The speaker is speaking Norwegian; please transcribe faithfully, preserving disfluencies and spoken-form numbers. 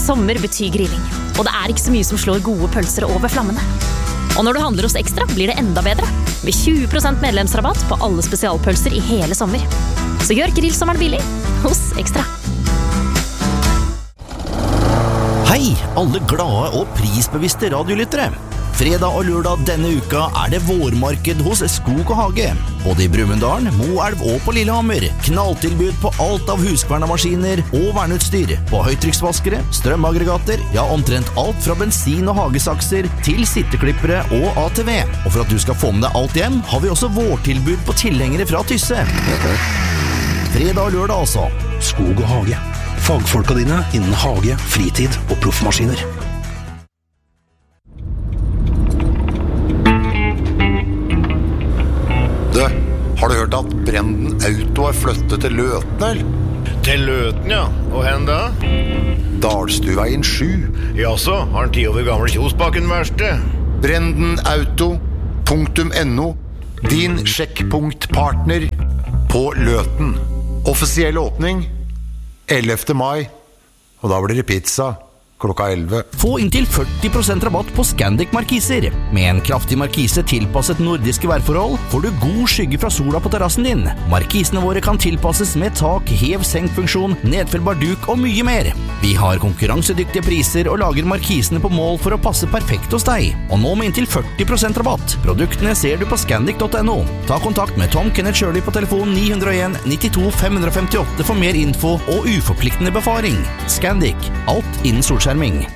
Sommer betyr grilling, og det er ikke så mye som slår gode pølser over flammene. Og når du handler hos Ekstra, blir det enda bedre, med tjue prosent medlemsrabatt på alle spesialpølser i hele sommer. Så gjør grillsommeren billig hos Ekstra. Hei, alle glade og prisbevisste radiolyttere. Fredag og lørdag denne uka er det vårmarked hos Skog og Hage. Både i Brumunddal, Moelv og på Lillehammer. Knalltilbud på alt av huskvernemaskiner og verneutstyr. På høytrykksvaskere, strømaggregater, ja omtrent alt fra bensin- og hagesakser til sitteklippere og A T V. Og for at du skal få med deg alt hjem, har vi også vårtilbud på tilhengere fra Tysse. Fredag og lørdag altså. Skog og Hage. Fagfolka dine innen hage, fritid og proffmaskiner. Du, har du hørt at Brenden Auto er flyttet til Løten, eller? Til Løten, ja. Og hen da? Dalstuveien sju. Jaså, har han ti over gamle Kjosbakken verste? Brenden Auto punktum no. Din sjekkpunktpartner på Løten. Offisiell åpning ellevte mai, og da blir det pizza klokka elleve. Få inntil førti prosent rabatt på Scandic markiser. Med en kraftig markise tilpasset nordiske værforhold får du god skygge fra sola på terrassen din. Markisene våre kan tilpasses med tak, hev-senk-funksjon, nedfellbar duk og mye mer. Vi har konkurransedyktige priser og lager markisene på mål for å passe perfekt hos deg. Og nå med inntil førti prosent rabatt. Produktene ser du på scandic punktum no. Ta kontakt med Tom Kenneth Shirley på telefon ni null en nittito fem fem åtte for mer info og uforpliktende befaring. Scandic, alt innen solskjerming.